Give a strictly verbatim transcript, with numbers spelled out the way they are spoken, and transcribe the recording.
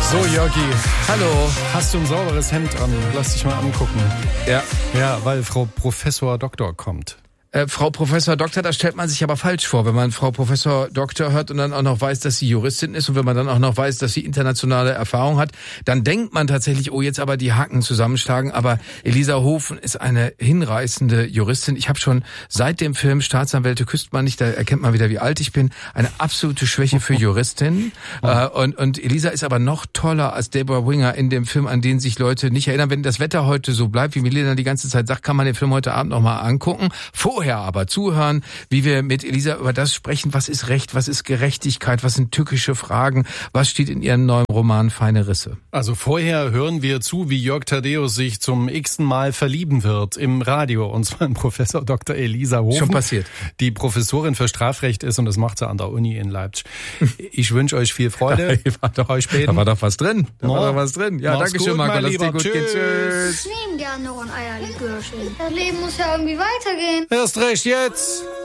So, Jörgi, hallo, hast du ein sauberes Hemd an? Lass dich mal angucken. Ja. Ja, weil Frau Professor Doktor kommt. Äh, Frau Professor Doktor, da stellt man sich aber falsch vor, wenn man Frau Professor Doktor hört und dann auch noch weiß, dass sie Juristin ist und wenn man dann auch noch weiß, dass sie internationale Erfahrung hat, dann denkt man tatsächlich, oh, jetzt aber die Haken zusammenschlagen. Aber Elisa Hofen ist eine hinreißende Juristin. Ich habe schon seit dem Film Staatsanwälte küsst man nicht, da erkennt man wieder, wie alt ich bin, eine absolute Schwäche für Juristinnen. äh, und, und Elisa ist aber noch toller als Deborah Winger in dem Film, an den sich Leute nicht erinnern. Wenn das Wetter heute so bleibt, wie Milena die ganze Zeit sagt, kann man den Film heute Abend nochmal angucken. Vorher aber zuhören, wie wir mit Elisa über das sprechen, was ist Recht, was ist Gerechtigkeit, was sind tückische Fragen, was steht in ihrem neuen Roman Feine Risse. Also vorher hören wir zu, wie Jörg Thaddeus sich zum x-ten Mal verlieben wird im Radio, und zwar in Professor Doktor Elisa Hofen. Schon passiert. Die Professorin für Strafrecht ist und das macht sie an der Uni in Leipzig. Ich wünsche euch viel Freude. euch Da war doch was drin. Da no. war doch was drin. Ja, danke schön, Marco. Lass dir gut Tschüss. gehen. Tschüss. Ich nehme gerne noch ein Eierlikörchen. Das Leben muss ja irgendwie weitergehen. Erst recht jetzt.